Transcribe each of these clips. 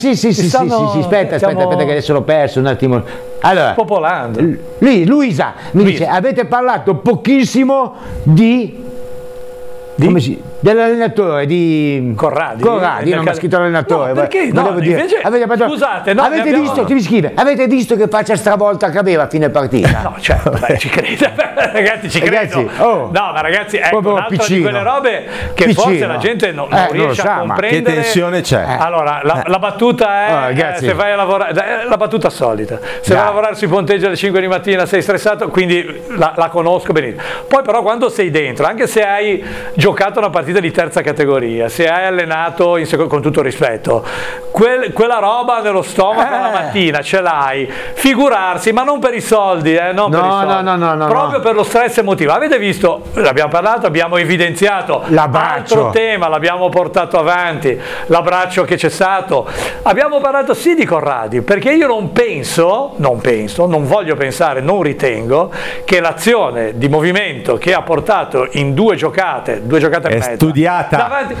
Sì, aspetta che adesso l'ho perso un attimo. Allora, popolando. Luisa mi dice, avete parlato pochissimo dell'allenatore di Corradi, non mi ha scritto allenatore. No, perché no? Invece, scusate, no, avete visto, ti mi scrive, avete visto che faccia stravolta che aveva a fine partita? No, certo, dai, ci credo. Ragazzi, ci credo. No, ma ragazzi, ecco, un'altra di quelle robe che forse la gente non riesce a comprendere. Che tensione c'è? Allora, la battuta è se vai a lavorare, la battuta solita. Se vai a lavorare sui ponteggi alle 5 di mattina sei stressato, quindi la conosco benissimo. Poi però quando sei dentro, anche se hai giocato una partita di terza categoria, se hai allenato con tutto rispetto, quella roba nello stomaco la mattina ce l'hai, figurarsi, ma non per i soldi, no, proprio per lo stress emotivo. Avete visto, l'abbiamo parlato, abbiamo evidenziato l'altro tema, l'abbiamo portato avanti, l'abbraccio che c'è stato, abbiamo parlato sì di Corradi, perché io non voglio pensare, non ritengo che l'azione di movimento che ha portato in due giocate e mezza studiata davanti,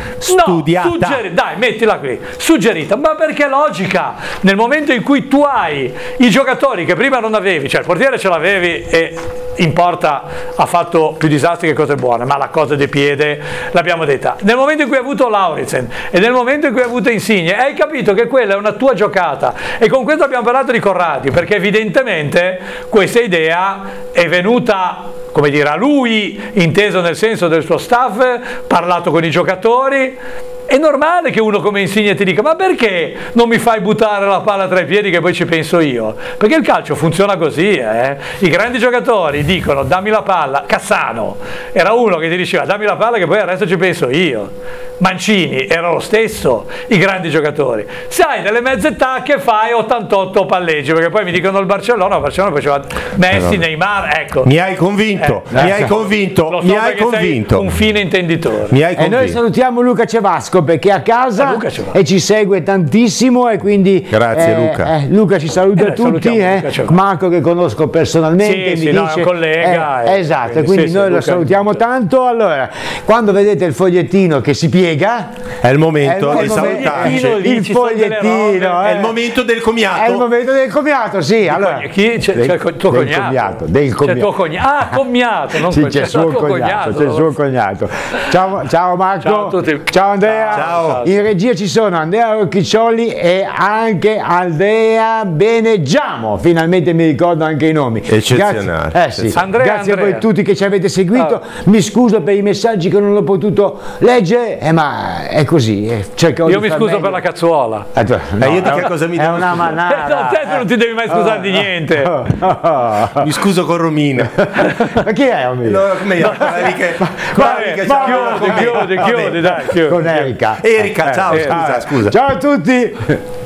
dai, mettila qui, suggerita, ma perché è logica. Nel momento in cui tu hai i giocatori che prima non avevi, cioè il portiere ce l'avevi e in porta ha fatto più disastri che cose buone, ma la cosa di piede l'abbiamo detta. Nel momento in cui hai avuto Lauritsen e nel momento in cui hai avuto Insigne, hai capito che quella è una tua giocata, e con questo abbiamo parlato di Corradi, perché evidentemente questa idea è venuta, come dire, a lui, inteso nel senso del suo staff, parlato con i giocatori. È normale che uno come Insigne ti dica: ma perché non mi fai buttare la palla tra i piedi che poi ci penso io? Perché il calcio funziona così, I grandi giocatori dicono: dammi la palla. Cassano era uno che ti diceva: dammi la palla che poi al resto ci penso io. Mancini era lo stesso, i grandi giocatori. Se hai delle mezze tacche fai 88 palleggi, perché poi mi dicono il Barcellona faceva Messi, Neymar, ecco. Mi hai convinto, mi hai convinto. Sei un fine intenditore. E noi salutiamo Luca Cevasco perché è a casa e ci segue tantissimo, e quindi grazie Luca. Luca ci saluta tutti, Marco che conosco personalmente, mi dice, è un collega, esatto, quindi noi lo salutiamo tanto. Allora, quando vedete il fogliettino che si piega, è il momento di salutarci. Il fogliettino è il momento del commiato. È il momento del commiato, sì. Allora, chi c'è il tuo cognato? C'è tuo cognato. Ah, commiato, non sì, c'è il suo cognato. Ciao Marco. Ciao a tutti. Ciao Andrea. Ciao. In regia ci sono Andrea Rocchiccioli e anche Andrea Beneggiamo. Finalmente mi ricordo anche i nomi. Eccezionale. Grazie a voi tutti che ci avete seguito. Mi scuso per i messaggi che non ho potuto leggere, ma è così. Io mi scuso per la cazzuola. Io di che cosa mi devo una manata. Te non ti devi mai scusare di niente. Mi scuso con Romina. Ma chi è Romina? Chiudi, dai. Con Erika. Scusa. Ciao a tutti.